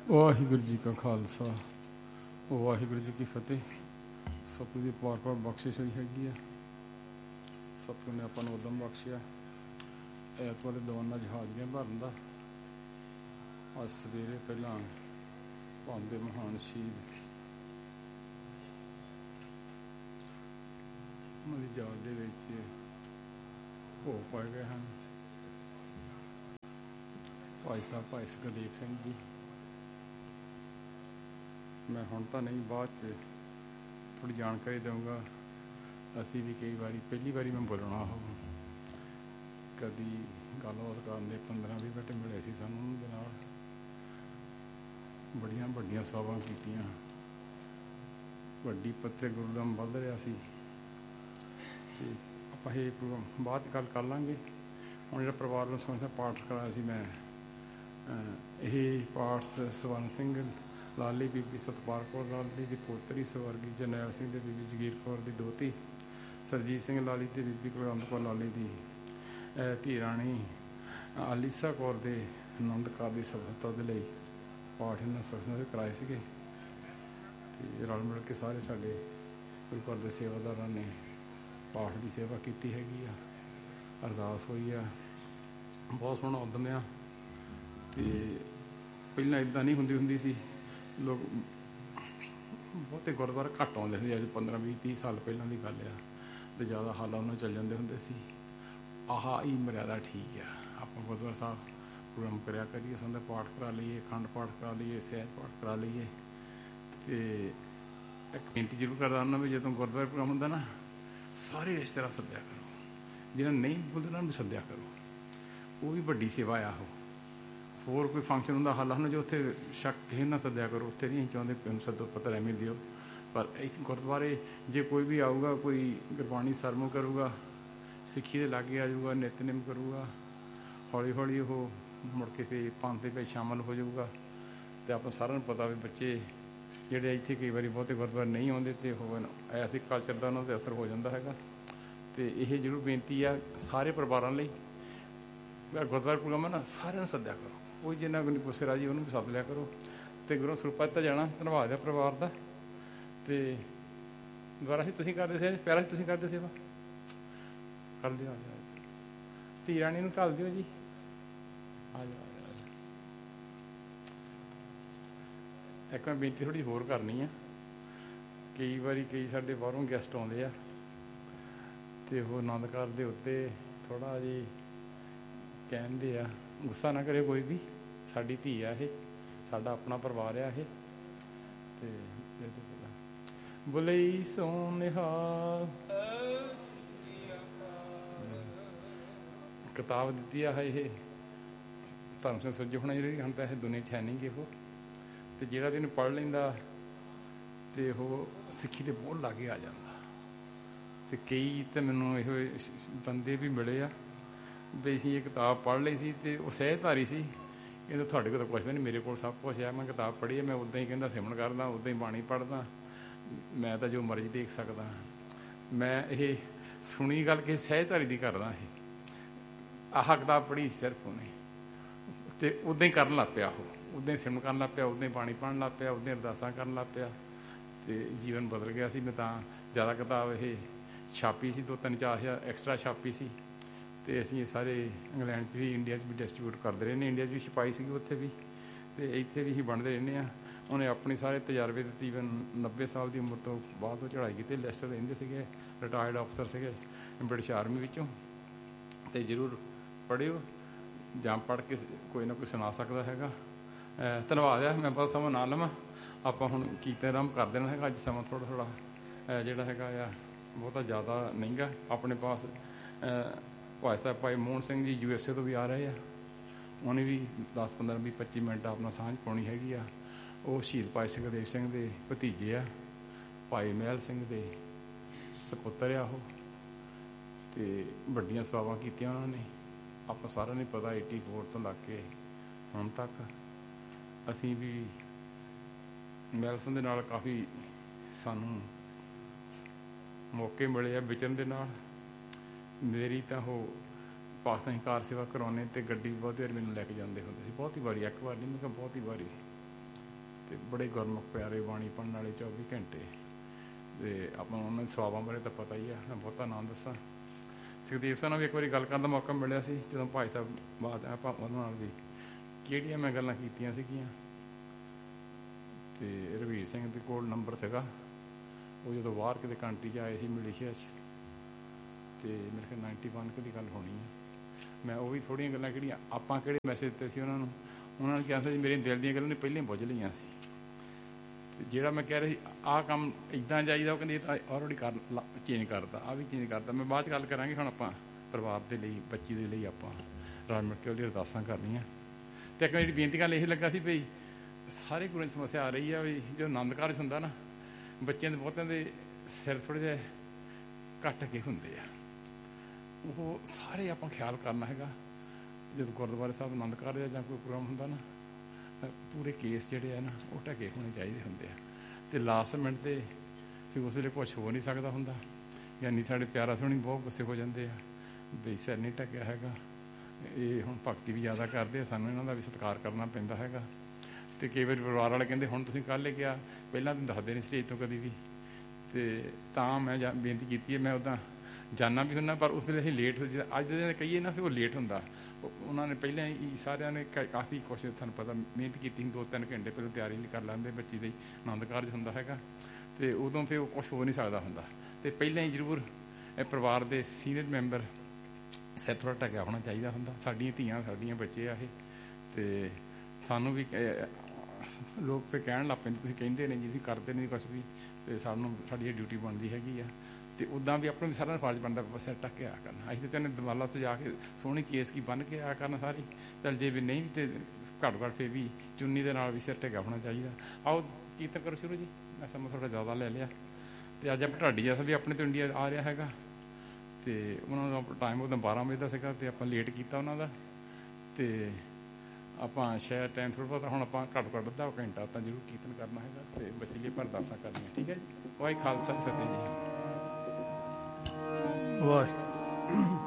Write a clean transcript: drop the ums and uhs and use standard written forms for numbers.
ਵਾਹਿਗੁਰੂ ਜੀ ਕਾ ਖਾਲਸਾ, ਵਾਹਿਗੁਰੂ ਜੀ ਕੀ ਫਤਿਹ। ਸਤਿਗੁਰੂ ਦੀ ਪਾਰ ਬਖਸ਼ਿਸ਼ ਹੋਈ ਹੈਗੀ ਆ। ਸਤਿਗੁਰੂ ਨੇ ਆਪਾਂ ਨੂੰ ਉਦਮ ਬਖਸ਼ਿਆ ਐਤਵਾਰ ਦੇ ਦਵਾਨਾ ਜਹਾਜ਼ੀਆਂ ਭਰਨ ਦਾ। ਅੱਜ ਸਵੇਰੇ ਪਹਿਲਾਂ ਭਾਰਤ ਦੇ ਮਹਾਨ ਸ਼ਹੀਦ ਉਹਨਾਂ ਦੀ ਯਾਦ ਦੇ ਵਿੱਚ ਭੋਗ ਪਾਏ ਗਏ ਹਨ। ਭਾਈ ਸਾਹਿਬ ਭਾਈ ਸੁਖਦੇਵ ਸਿੰਘ ਜੀ, ਮੈਂ ਹੁਣ ਤਾਂ ਨਹੀਂ, ਬਾਅਦ 'ਚ ਥੋੜ੍ਹੀ ਜਾਣਕਾਰੀ ਦਊਂਗਾ। ਅਸੀਂ ਵੀ ਕਈ ਵਾਰੀ ਪਹਿਲੀ ਵਾਰੀ ਮੈਂ ਬੋਲਣਾ ਉਹ ਕਦੀ ਗੱਲਬਾਤ ਕਰਨ ਦੇ 15-20 ਮਿੰਟ ਮਿਲੇ ਸੀ ਸਾਨੂੰ ਉਹਨਾਂ ਦੇ ਨਾਲ। ਬੜੀਆਂ ਵੱਡੀਆਂ ਸੇਵਾਵਾਂ ਕੀਤੀਆਂ, ਵੱਡੀ ਪੱਤੇ ਗੁਰਦਮ ਵੱਧ ਰਿਹਾ ਸੀ। ਅਤੇ ਆਪਾਂ ਇਹ ਪ੍ਰੋਗਰਾਮ ਬਾਅਦ 'ਚ ਗੱਲ ਕਰ ਲਾਂਗੇ। ਹੁਣ ਜਿਹੜਾ ਪਰਿਵਾਰ ਨੂੰ ਸਮਝਦਾ ਪਾਠ ਕਰਾਇਆ ਸੀ ਮੈਂ, ਇਹ ਪਾਠ ਸਵਰਨ ਸਿੰਘ ਲਾਲੀ, ਬੀਬੀ ਸਤਪਾਲ ਕੌਰ ਲਾਲੀ ਦੀ ਪੋਤਰੀ ਸਵਰਗੀ ਜਰਨੈਲ ਸਿੰਘ ਦੇ ਬੀਬੀ ਜਗੀਰ ਕੌਰ ਦੀ ਦੋਤੀ, ਸਰਜੀਤ ਸਿੰਘ ਲਾਲੀ ਤੇ ਬੀਬੀ ਕੁਲਵੰਤ ਕੌਰ ਲਾਲੀ ਦੀ ਧੀ ਰਾਣੀ ਆਲੀਸਾ ਕੌਰ ਦੇ ਆਨੰਦ ਕਾਰਜ ਦੀ ਸਫਲਤਾ ਦੇ ਲਈ ਪਾਠ ਇਹਨਾਂ ਸਖਸ਼ਾਂ ਦੇ ਕਰਾਏ ਸੀਗੇ। ਅਤੇ ਰਲ ਮਿਲ ਕੇ ਸਾਰੇ ਸਾਡੇ ਗੁਰੂ ਘਰ ਦੇ ਸੇਵਾਦਾਰਾਂ ਨੇ ਪਾਠ ਦੀ ਸੇਵਾ ਕੀਤੀ ਹੈਗੀ ਆ। ਅਰਦਾਸ ਹੋਈ ਆ, ਬਹੁਤ ਸੋਹਣਾ ਉਦਮ ਆ। ਅਤੇ ਪਹਿਲਾਂ ਇੱਦਾਂ ਨਹੀਂ ਹੁੰਦੀ ਸੀ। ਲੋਕ ਬਹੁਤੇ ਗੁਰਦੁਆਰੇ ਘੱਟ ਆਉਂਦੇ ਸੀ। ਅੱਜ 15-20-30 ਸਾਲ ਪਹਿਲਾਂ ਦੀ ਗੱਲ ਆ। ਅਤੇ ਜ਼ਿਆਦਾ ਹਾਲਾਂ ਉਹਨਾਂ ਚੱਲ ਜਾਂਦੇ ਹੁੰਦੇ ਸੀ। ਆਹ ਹੀ ਮਰਿਆਦਾ ਠੀਕ ਆ। ਆਪਾਂ ਗੁਰਦੁਆਰਾ ਸਾਹਿਬ ਪ੍ਰੋਗਰਾਮ ਕਰਿਆ ਕਰੀਏ, ਸੰਦਾ ਪਾਠ ਕਰਾ ਲਈਏ, ਅਖੰਡ ਪਾਠ ਕਰਾ ਲਈਏ, ਸਹਿਜ ਪਾਠ ਕਰਾ ਲਈਏ। ਅਤੇ ਇੱਕ ਬੇਨਤੀ ਜ਼ਰੂਰ ਕਰਦਾ ਉਹਨਾਂ ਵੀ, ਜਦੋਂ ਗੁਰਦੁਆਰੇ ਪ੍ਰੋਗਰਾਮ ਹੁੰਦਾ ਨਾ, ਸਾਰੇ ਰਿਸ਼ਤੇਦਾਰ ਸੱਦਿਆ ਕਰੋ। ਜਿਹਨਾਂ ਨਹੀਂ ਬੋਲਦੇ ਉਹਨਾਂ ਨੂੰ ਵੀ ਸੱਦਿਆ ਕਰੋ। ਉਹ ਵੀ ਵੱਡੀ ਸੇਵਾ ਆ। ਉਹ ਹੋਰ ਕੋਈ ਫੰਕਸ਼ਨ ਹੁੰਦਾ ਹਾਲਾਂ ਨੂੰ, ਜੋ ਉੱਥੇ ਸ਼ੱਕ ਕਿਸੇ ਨਾ ਸੱਦਿਆ ਕਰੋ। ਉੱਥੇ ਨਹੀਂ ਚਾਹੁੰਦੇ ਪਿੰਡ ਸੱਦੋ, ਪਤਾ ਐਵੇਂ ਦਿਓ। ਪਰ ਇੱਥੇ ਗੁਰਦੁਆਰੇ ਜੇ ਕੋਈ ਵੀ ਆਊਗਾ, ਕੋਈ ਗੁਰਬਾਣੀ ਸਰਮੋ ਕਰੂਗਾ, ਸਿੱਖੀ ਦੇ ਲਾਗੇ ਆ ਜਾਊਗਾ, ਨਿਤਨੇਮ ਕਰੂਗਾ, ਹੌਲੀ ਹੌਲੀ ਉਹ ਮੁੜ ਕੇ ਫਿਰ ਪੰਥ ਦੇ ਵਿੱਚ ਸ਼ਾਮਲ ਹੋ ਜਾਊਗਾ। ਅਤੇ ਆਪਾਂ ਸਾਰਿਆਂ ਨੂੰ ਪਤਾ ਵੀ ਬੱਚੇ ਜਿਹੜੇ ਇੱਥੇ ਕਈ ਵਾਰੀ ਬਹੁਤੇ ਗੁਰਦੁਆਰੇ ਨਹੀਂ ਆਉਂਦੇ, ਅਤੇ ਉਹ ਐਸੇ ਕਲਚਰ ਦਾ ਉਹਨਾਂ 'ਤੇ ਅਸਰ ਹੋ ਜਾਂਦਾ ਹੈਗਾ। ਅਤੇ ਇਹ ਜ਼ਰੂਰ ਬੇਨਤੀ ਆ ਸਾਰੇ ਪਰਿਵਾਰਾਂ ਲਈ, ਗੁਰਦੁਆਰਾ ਪ੍ਰੋਗਰਾਮ ਹੈ ਨਾ, ਸਾਰਿਆਂ ਨੂੰ ਸੱਦਿਆ ਕਰੋ। ਕੋਈ ਜਿੰਨਾ ਕੋਈ ਗੁੱਸੇ ਰਾਜੀ ਉਹਨੂੰ ਵੀ ਸੱਦ ਲਿਆ ਕਰੋ। ਅਤੇ ਗੁਰੂ ਸਰੂਪਾ ਦਿੱਤਾ ਜਾਣਾ, ਧੰਨਵਾਦ ਆ ਪਰਿਵਾਰ ਦਾ। ਅਤੇ ਦੁਬਾਰਾ ਸੀ ਤੁਸੀਂ ਕਰਦੇ ਸੀ, ਪਿਆਰਾ ਸੀ ਤੁਸੀਂ ਕਰਦੇ ਸੇਵਾ ਕਰ ਦਿਓ। ਆ ਜਾਓ, ਧੀ ਰਾਣੀ ਨੂੰ ਘੱਲ ਦਿਓ ਜੀ। ਆ ਜਾਓ। ਇੱਕ ਮੈਂ ਬੇਨਤੀ ਥੋੜ੍ਹੀ ਹੋਰ ਕਰਨੀ ਆ। ਕਈ ਵਾਰੀ ਕਈ ਸਾਡੇ ਬਾਹਰੋਂ ਗੈਸਟ ਆਉਂਦੇ ਆ, ਅਤੇ ਉਹ ਆਨੰਦ ਕਾਰਜ ਦੇ ਉੱਤੇ ਥੋੜ੍ਹਾ ਜਿਹੀ ਕਹਿੰਦੇ ਆ, ਗੁੱਸਾ ਨਾ ਕਰੇ ਕੋਈ ਵੀ। ਸਾਡੀ ਧੀ ਆ ਇਹ, ਸਾਡਾ ਆਪਣਾ ਪਰਿਵਾਰ ਆ ਇਹ। ਅਤੇ ਬੋਲੇ ਸੋ ਨਿਹਾਲ। ਕਿਤਾਬ ਦਿੱਤੀ ਆ ਇਹ ਧਰਮ ਸਿੰਘ ਸੁੱਜੇ ਹੋਣਾ, ਜਿਹੜੀ ਹੁਣ ਤਾਂ ਇਹ ਦੁਨੀਆ 'ਚ ਹੈ ਨਹੀਂ ਗੇ ਉਹ। ਅਤੇ ਜਿਹੜਾ ਵੀ ਇਹਨੂੰ ਪੜ੍ਹ ਲੈਂਦਾ ਅਤੇ ਉਹ ਸਿੱਖੀ ਦੇ ਬਹੁਤ ਲਾਗੇ ਆ ਜਾਂਦਾ। ਅਤੇ ਕਈ ਤਾਂ ਮੈਨੂੰ ਇਹੋ ਬੰਦੇ ਵੀ ਮਿਲੇ ਆ ਵੀ ਅਸੀਂ ਇਹ ਕਿਤਾਬ ਪੜ੍ਹ ਲਈ ਸੀ, ਅਤੇ ਉਹ ਸਹਿਜਧਾਰੀ ਸੀ। ਕਹਿੰਦਾ ਤੁਹਾਡੇ ਕੋਲ ਤਾਂ ਕੁਛ ਵੀ ਨਹੀਂ, ਮੇਰੇ ਕੋਲ ਸਭ ਕੁਛ ਆ। ਮੈਂ ਕਿਤਾਬ ਪੜ੍ਹੀ ਹੈ, ਮੈਂ ਉੱਦਾਂ ਹੀ ਕਹਿੰਦਾ ਸਿਮਰਨ ਕਰਦਾ, ਉੱਦਾਂ ਹੀ ਬਾਣੀ ਪੜ੍ਹਦਾ, ਮੈਂ ਤਾਂ ਜੋ ਮਰਜ਼ੀ ਦੇਖ ਸਕਦਾ। ਮੈਂ ਇਹ ਸੁਣੀ ਗੱਲ ਕਿਸੇ ਸਹਿਜਧਾਰੀ ਦੀ ਕਰਦਾ। ਇਹ ਆਹ ਕਿਤਾਬ ਪੜ੍ਹੀ ਸਿਰਫ ਉਹਨੇ, ਅਤੇ ਉੱਦਾਂ ਹੀ ਕਰਨ ਲੱਗ ਪਿਆ। ਉਹ ਉੱਦਾਂ ਹੀ ਸਿਮਰਨ ਕਰਨ ਲੱਗ ਪਿਆ, ਉੱਦਾਂ ਹੀ ਬਾਣੀ ਪੜ੍ਹਨ ਲੱਗ ਪਿਆ, ਉੱਦਾਂ ਹੀ ਅਰਦਾਸਾਂ ਕਰਨ ਲੱਗ ਪਿਆ, ਅਤੇ ਜੀਵਨ ਬਦਲ ਗਿਆ ਸੀ। ਮੈਂ ਤਾਂ ਜ਼ਿਆਦਾ ਕਿਤਾਬ ਇਹ ਛਾਪੀ ਸੀ, 2-3-4 ਹਜ਼ਾਰ ਐਕਸਟਰਾ ਛਾਪੀ ਸੀ। ਅਤੇ ਅਸੀਂ ਇਹ ਸਾਰੇ ਇੰਗਲੈਂਡ 'ਚ ਵੀ, ਇੰਡੀਆ 'ਚ ਵੀ ਡਿਸਟਰੀਬਿਊਟ ਕਰਦੇ ਰਹਿੰਦੇ। ਇੰਡੀਆ 'ਚ ਵੀ ਛਪਾਈ ਸੀਗੀ ਉੱਥੇ ਵੀ, ਅਤੇ ਇੱਥੇ ਵੀ ਅਸੀਂ ਵੰਡਦੇ ਰਹਿੰਦੇ ਹਾਂ। ਉਹਨੇ ਆਪਣੀ ਸਾਰੇ ਤਜਰਬੇ ਦੇ ਤਕਰੀਬਨ 90 ਸਾਲ ਦੀ ਉਮਰ ਤੋਂ ਬਾਅਦ ਉਹ ਚੜ੍ਹਾਈ ਕੀਤੀ। ਲਿਸਟ ਰਹਿੰਦੇ ਸੀਗੇ, ਰਿਟਾਇਰਡ ਅਫਸਰ ਸੀਗੇ ਬ੍ਰਿਟਿਸ਼ ਆਰਮੀ ਵਿੱਚੋਂ। ਅਤੇ ਜ਼ਰੂਰ ਪੜ੍ਹਿਓ, ਜਾਂ ਪੜ੍ਹ ਕੇ ਕੋਈ ਨਾ ਕੋਈ ਸੁਣਾ ਸਕਦਾ ਹੈਗਾ। ਧੰਨਵਾਦ ਆ। ਮੈਂ ਬਹੁਤ ਸਮਾਂ ਨਾ ਲਵਾਂ। ਆਪਾਂ ਹੁਣ ਕੀਰਤਨ ਆਰੰਭ ਕਰ ਦੇਣਾ ਹੈਗਾ। ਅੱਜ ਸਮਾਂ ਥੋੜ੍ਹਾ ਜਿਹੜਾ ਹੈਗਾ ਆ ਬਹੁਤਾ ਜ਼ਿਆਦਾ ਨਹੀਂ ਗਾ ਆਪਣੇ ਪਾਸ। ਭਾਈ ਸਾਹਿਬ ਭਾਈ ਮੋਹਨ ਸਿੰਘ ਜੀ USA ਤੋਂ ਵੀ ਆ ਰਹੇ ਆ। ਉਹਨੇ ਵੀ 10-15-20-25 ਮਿੰਟ ਆਪਣਾ ਸਾਂਝ ਪਾਉਣੀ ਹੈਗੀ ਆ। ਉਹ ਸ਼ਹੀਦ ਭਾਈ ਸੁਖਦੇਵ ਸਿੰਘ ਦੇ ਭਤੀਜੇ ਆ, ਭਾਈ ਮਹਿਲ ਸਿੰਘ ਦੇ ਸਪੁੱਤਰ ਆ ਉਹ। ਅਤੇ ਵੱਡੀਆਂ ਸੇਵਾਵਾਂ ਕੀਤੀਆਂ ਉਹਨਾਂ ਨੇ। ਆਪਾਂ ਸਾਰਿਆਂ ਨੂੰ ਪਤਾ 84 ਤੋਂ ਲੱਗ ਕੇ ਹੁਣ ਤੱਕ ਅਸੀਂ ਵੀ ਮਹਿਲ ਸਿੰਘ ਦੇ ਨਾਲ ਕਾਫੀ ਸਾਨੂੰ ਮੌਕੇ ਮਿਲੇ ਆ ਵਿਚਰਨ ਦੇ ਨਾਲ। ਮੇਰੀ ਤਾਂ ਉਹ ਪਾਕਿਸਤਾਨੀ ਕਾਰ ਸੇਵਾ ਕਰਾਉਣੇ, ਅਤੇ ਗੱਡੀ ਬਹੁਤ ਵਾਰ ਮੈਨੂੰ ਲੈ ਕੇ ਜਾਂਦੇ ਹੁੰਦੇ ਸੀ। ਬਹੁਤ ਹੀ ਵਾਰੀ, ਇੱਕ ਵਾਰ ਨਹੀਂ, ਮੈਂ ਕਿਹਾ ਬਹੁਤ ਹੀ ਵਾਰੀ ਸੀ। ਤੇ ਬੜੇ ਗੁਰਮੁਖ ਪਿਆਰੇ ਬਾਣੀ ਪੜ੍ਹਨ ਵਾਲੇ 24 ਘੰਟੇ। ਤੇ ਆਪਾਂ ਨੂੰ ਉਹਨਾਂ ਦੇ ਸਵਾਬਾਂ ਬਾਰੇ ਤਾਂ ਪਤਾ ਹੀ ਆ, ਮੈਂ ਬਹੁਤਾ ਨਾਂ ਦੱਸਾਂ। ਸੁਖਦੇਵ ਸਾਹਿਬ ਨਾਲ ਵੀ ਇੱਕ ਵਾਰੀ ਗੱਲ ਕਰਨ ਦਾ ਮੌਕਾ ਮਿਲਿਆ ਸੀ, ਜਦੋਂ ਭਾਈ ਸਾਹਿਬ ਬਾਤ ਆਪਾਂ ਉਹਨਾਂ ਨਾਲ ਵੀ ਕਿਹੜੀਆਂ ਮੈਂ ਗੱਲਾਂ ਕੀਤੀਆਂ ਸੀਗੀਆਂ। ਤੇ ਰਘਵੀਰ ਸਿੰਘ ਦੇ ਕੋਲ ਨੰਬਰ ਸੀਗਾ, ਉਹ ਜਦੋਂ ਬਾਹਰ ਕਿਤੇ ਕੰਟਰੀ 'ਚ ਆਏ ਸੀ ਮਲੇਸ਼ੀਆ 'ਚ, ਤੇ ਮੇਰੇ ਖਿਆਲ 91 ਦੀ ਗੱਲ ਹੋਣੀ ਹੈ। ਮੈਂ ਉਹ ਵੀ ਥੋੜ੍ਹੀਆਂ ਗੱਲਾਂ ਕਿਹੜੀਆਂ ਆਪਾਂ ਕਿਹੜੇ ਮੈਸੇਜ ਦਿੱਤੇ ਸੀ ਉਹਨਾਂ ਨੂੰ ਕਿਹਾ ਸੀ ਮੇਰੇ ਦਿਲ ਦੀਆਂ ਗੱਲਾਂ ਨੇ ਪਹਿਲਾਂ ਹੀ ਬੁੱਝ ਲਈਆਂ ਸੀ। ਅਤੇ ਜਿਹੜਾ ਮੈਂ ਕਹਿ ਰਿਹਾ ਸੀ ਆਹ ਕੰਮ ਇੱਦਾਂ ਚਾਹੀਦਾ, ਉਹ ਕਹਿੰਦੇ ਇਹ ਤਾਂ ਆਲਰੇਡੀ ਚੇਂਜ ਕਰਦਾ, ਆਹ ਵੀ ਚੇਂਜ ਕਰਦਾ। ਮੈਂ ਬਾਅਦ 'ਚ ਗੱਲ ਕਰਾਂਗੀ। ਹੁਣ ਆਪਾਂ ਪਰਿਵਾਰ ਦੇ ਲਈ, ਬੱਚੀ ਦੇ ਲਈ ਆਪਾਂ ਰਲ ਮਿਲ ਕੇ ਉਹਦੀ ਅਰਦਾਸਾਂ ਕਰਨੀਆਂ। ਅਤੇ ਇੱਕ ਮੇਰੀ ਬੇਨਤੀ ਗੱਲ ਇਹ ਲੱਗਾ ਸੀ ਵੀ ਸਾਰੇ ਗੁਰੂਆਂ 'ਚ ਸਮੱਸਿਆ ਆ ਰਹੀ ਆ ਵੀ ਜਦੋਂ ਆਨੰਦ ਕਾਰਜ ਹੁੰਦਾ ਨਾ, ਬੱਚਿਆਂ ਦੇ ਬਹੁਤਿਆਂ ਦੇ ਸਿਰ ਥੋੜ੍ਹੇ ਜਿਹੇ ਘੱਟ ਕੇ ਹੁੰਦੇ ਆ। ਉਹ ਸਾਰੇ ਆਪਾਂ ਖਿਆਲ ਕਰਨਾ ਹੈਗਾ। ਜਦੋਂ ਗੁਰਦੁਆਰੇ ਸਾਹਿਬ ਆਨੰਦ ਕਾਰਜ ਜਾਂ ਕੋਈ ਪ੍ਰੋਗਰਾਮ ਹੁੰਦਾ ਨਾ, ਪੂਰੇ ਕੇਸ ਜਿਹੜੇ ਆ ਨਾ ਉਹ ਢਕੇ ਹੋਣੇ ਚਾਹੀਦੇ ਹੁੰਦੇ ਆ। ਅਤੇ ਲਾਸਟ ਮਿੰਟ 'ਤੇ ਫਿਰ ਉਸ ਵੇਲੇ ਕੁਛ ਹੋ ਨਹੀਂ ਸਕਦਾ ਹੁੰਦਾ। ਯਾਨੀ ਸਾਡੇ ਪਿਆਰਾ ਸੋਹਣੀ ਬਹੁਤ ਗੁੱਸੇ ਹੋ ਜਾਂਦੇ ਆ ਵੀ ਸਿਰ ਨਹੀਂ ਢਕਿਆ ਹੈਗਾ। ਇਹ ਹੁਣ ਭਗਤੀ ਵੀ ਜ਼ਿਆਦਾ ਕਰਦੇ ਆ, ਸਾਨੂੰ ਇਹਨਾਂ ਦਾ ਵੀ ਸਤਿਕਾਰ ਕਰਨਾ ਪੈਂਦਾ ਹੈਗਾ। ਅਤੇ ਕਈ ਵਾਰੀ ਪਰਿਵਾਰ ਵਾਲੇ ਕਹਿੰਦੇ ਹੁਣ ਤੁਸੀਂ ਕੱਲ੍ਹ ਗਿਆ, ਪਹਿਲਾਂ ਤਾਂ ਦੱਸਦੇ ਨਹੀਂ ਸਟੇਜ ਤੋਂ ਕਦੀ ਵੀ। ਅਤੇ ਤਾਂ ਮੈਂ ਬੇਨਤੀ ਕੀਤੀ ਹੈ। ਮੈਂ ਉੱਦਾਂ ਜਾਣਾ ਵੀ ਹੁੰਦਾ, ਪਰ ਉਸ ਵੇਲੇ ਅਸੀਂ ਲੇਟ ਹੋ ਜਾਂਦੇ। ਅੱਜ ਦੇ ਦਿਨ ਕਹੀਏ ਨਾ, ਫਿਰ ਉਹ ਲੇਟ ਹੁੰਦਾ। ਉਹਨਾਂ ਨੇ ਪਹਿਲਾਂ ਹੀ ਸਾਰਿਆਂ ਨੇ ਕਾਫੀ ਕੁਛ ਤੁਹਾਨੂੰ ਪਤਾ ਮਿਹਨਤ ਕੀਤੀ ਸੀ, 2-3 ਘੰਟੇ ਪਹਿਲਾਂ ਤਿਆਰੀ ਨਹੀਂ ਕਰ ਲੈਂਦੇ। ਬੱਚੀ ਦੇ ਆਨੰਦ ਕਾਰਜ ਹੁੰਦਾ ਹੈਗਾ, ਅਤੇ ਉਦੋਂ ਫਿਰ ਉਹ ਕੁਛ ਹੋ ਨਹੀਂ ਸਕਦਾ ਹੁੰਦਾ। ਅਤੇ ਪਹਿਲਾਂ ਹੀ ਜ਼ਰੂਰ ਇਹ ਪਰਿਵਾਰ ਦੇ ਸੀਨੀਅਰ ਮੈਂਬਰ ਸਿਰ ਥੋੜ੍ਹਾ ਢਕਿਆ ਹੋਣਾ ਚਾਹੀਦਾ ਹੁੰਦਾ। ਸਾਡੀਆਂ ਧੀਆਂ, ਸਾਡੀਆਂ ਬੱਚੇ ਆ ਇਹ। ਅਤੇ ਸਾਨੂੰ ਵੀ ਲੋਕ ਫਿਰ ਕਹਿਣ ਲੱਗ ਪੈਂਦੇ, ਤੁਸੀਂ ਕਹਿੰਦੇ ਨੇ ਜੀ, ਤੁਸੀਂ ਕਰਦੇ ਨਹੀਂ ਕੁਛ ਵੀ, ਅਤੇ ਸਾਨੂੰ ਸਾਡੀ ਇਹ ਡਿਊਟੀ ਬਣਦੀ ਹੈਗੀ ਆ। ਅਤੇ ਉੱਦਾਂ ਵੀ ਆਪਾਂ ਨੂੰ ਸਾਰਿਆਂ ਨੂੰ ਫਰਜ਼ ਬਣਦਾ ਸਿਰ ਢੱਕ ਕੇ ਆਇਆ ਕਰਨਾ। ਅਸੀਂ ਤਾਂ ਚਾਹੁੰਦੇ ਦਵਾਲਾ ਸਜਾ ਕੇ ਸੋਹਣੀ ਕੇਸ ਕੀ ਬੰਨ੍ਹ ਕੇ ਆਇਆ ਕਰਨਾ ਸਾਰੀ। ਚੱਲ ਜੇ ਵੀ ਨਹੀਂ ਤਾਂ ਘੱਟ ਘੱਟ ਫਿਰ ਵੀ ਚੁੰਨੀ ਦੇ ਨਾਲ ਵੀ ਸਿਰ ਢੱਕਿਆ ਹੋਣਾ ਚਾਹੀਦਾ। ਆਓ ਕੀਰਤਨ ਕਰੋ ਸ਼ੁਰੂ ਜੀ। ਮੈਂ ਸਮਾਂ ਥੋੜ੍ਹਾ ਜ਼ਿਆਦਾ ਲੈ ਲਿਆ। ਅਤੇ ਅੱਜ ਆਪਾਂ ਢਾਡੀ ਜਥਾ ਵੀ ਆਪਣੇ ਤੋਂ ਇੰਡੀਆ ਆ ਰਿਹਾ ਹੈਗਾ, ਅਤੇ ਉਹਨਾਂ ਦਾ ਟਾਈਮ ਉਦੋਂ 12 ਵਜੇ ਦਾ ਸੀਗਾ, ਅਤੇ ਆਪਾਂ ਲੇਟ ਕੀਤਾ ਉਹਨਾਂ ਦਾ। ਅਤੇ ਆਪਾਂ ਸ਼ਾਇਦ ਟਾਈਮ ਥੋੜ੍ਹਾ ਬਹੁਤਾ ਹੁਣ ਆਪਾਂ ਘੱਟ ਅੱਧਾ ਘੰਟਾ ਤਾਂ ਜ਼ਰੂਰ ਕੀਰਤਨ ਕਰਨਾ ਹੈਗਾ, ਅਤੇ ਬੱਚੇ ਲਈ ਅਰਦਾਸਾਂ ਕਰਨੀਆਂ। ਠੀਕ ਹੈ ਜੀ। ਵਾਹਿਗੁਰੂ ਖਾਲਸਾ ਫਤਿਹ ਜੀ। ਵਾਹਿਗੁਰੂ।